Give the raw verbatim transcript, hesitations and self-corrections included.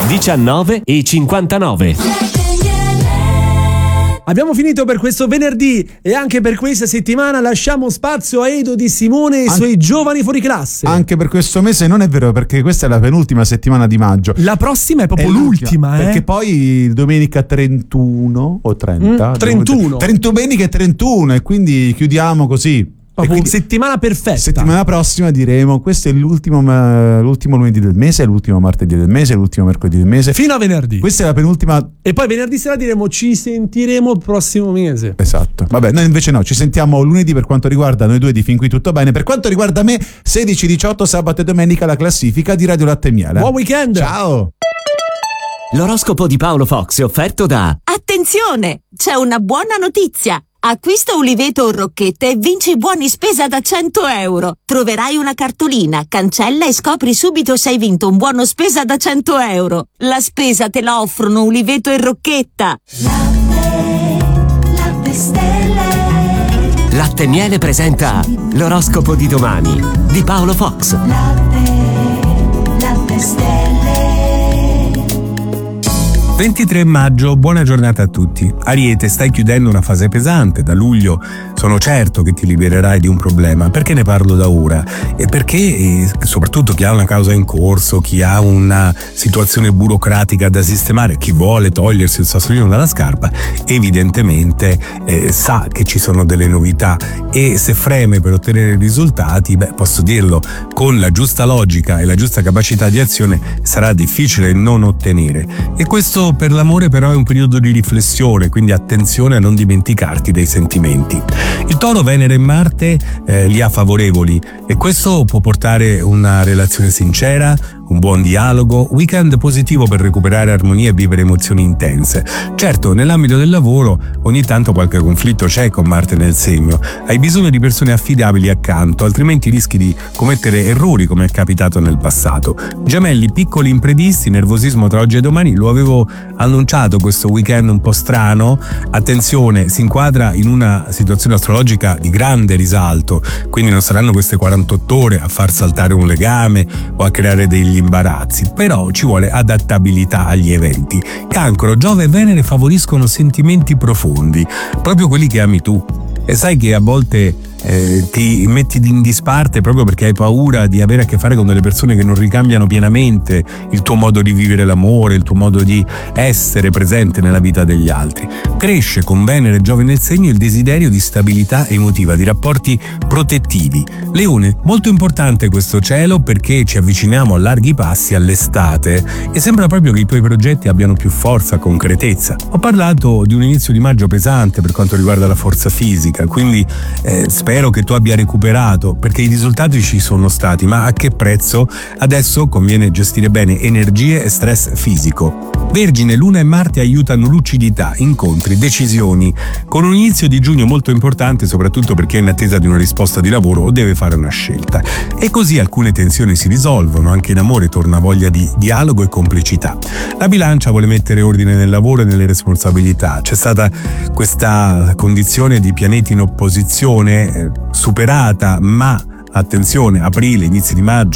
diciannove e cinquantanove. Abbiamo finito per questo venerdì e anche per questa settimana. Lasciamo spazio a Edo Di Simone e i An- suoi giovani fuori classe. Anche per questo mese non è vero, perché questa è la penultima settimana di maggio. La prossima è proprio È l'ultima, eh? Perché poi domenica trentuno o trenta? Mm, trentuno. trentuno domenica e trentuno, e quindi chiudiamo così. Proprio settimana perfetta. Settimana prossima diremo: questo è l'ultimo, uh, l'ultimo lunedì del mese, l'ultimo martedì del mese, l'ultimo mercoledì del mese, fino a venerdì. Questa è la penultima. E poi venerdì sera diremo: ci sentiremo il prossimo mese. Esatto. Vabbè, noi invece no, ci sentiamo lunedì per quanto riguarda noi due di Fin Qui Tutto Bene. Per quanto riguarda me, sedici diciotto sabato e domenica la classifica di Radio Latte e Miele. Buon weekend. Ciao. L'oroscopo di Paolo Fox è offerto da... Attenzione! C'è una buona notizia! Acquista Uliveto o Rocchette e vinci buoni spesa da cento euro. Troverai una cartolina, cancella e scopri subito se hai vinto un buono spesa da cento euro. La spesa te la offrono Uliveto e Rocchetta. Latte, latte stelle. Latte e Miele presenta l'oroscopo di domani di Paolo Fox. Latte, latte stelle. ventitré maggio, buona giornata a tutti. Ariete, stai chiudendo una fase pesante. Da luglio sono certo che ti libererai di un problema. Perché ne parlo da ora? E perché eh, soprattutto chi ha una causa in corso, chi ha una situazione burocratica da sistemare, chi vuole togliersi il sassolino dalla scarpa, evidentemente eh, sa che ci sono delle novità, e se freme per ottenere risultati, beh, posso dirlo, con la giusta logica e la giusta capacità di azione sarà difficile non ottenere. E questo per l'amore però è un periodo di riflessione, quindi attenzione a non dimenticarti dei sentimenti. Il Toro, Venere e Marte eh, li ha favorevoli, e questo può portare una relazione sincera, un buon dialogo, weekend positivo per recuperare armonia e vivere emozioni intense. Certo, nell'ambito del lavoro ogni tanto qualche conflitto c'è con Marte nel segno. Hai bisogno di persone affidabili accanto, altrimenti rischi di commettere errori come è capitato nel passato. Gemelli, piccoli imprevisti, nervosismo tra oggi e domani. Lo avevo annunciato questo weekend un po' strano. Attenzione, si inquadra in una situazione astrologica di grande risalto, quindi non saranno queste quarantotto ore a far saltare un legame o a creare degli imbarazzi, però ci vuole adattabilità agli eventi. Cancro, Giove e Venere favoriscono sentimenti profondi, proprio quelli che ami tu, e sai che a volte eh, ti metti in disparte proprio perché hai paura di avere a che fare con delle persone che non ricambiano pienamente il tuo modo di vivere l'amore, il tuo modo di essere presente nella vita degli altri. Cresce con Venere e Giove nel segno il desiderio di stabilità emotiva, di rapporti protettivi. Leone, molto importante questo cielo perché ci avviciniamo a larghi passi all'estate e sembra proprio che i tuoi progetti abbiano più forza, concretezza. Ho parlato di un inizio di maggio pesante per quanto riguarda la forza fisica, quindi eh, spero che tu abbia recuperato, perché i risultati ci sono stati, ma a che prezzo? Adesso conviene gestire bene energie e stress fisico. Vergine, Luna e Marte aiutano lucidità, incontri, decisioni, con un inizio di giugno molto importante soprattutto per chi è in attesa di una risposta di lavoro o deve fare una scelta. E così alcune tensioni si risolvono, anche in amore torna voglia di dialogo e complicità. La Bilancia vuole mettere ordine nel lavoro e nelle responsabilità. C'è stata questa condizione di pianeti in opposizione eh, superata, ma attenzione, aprile, inizi di maggio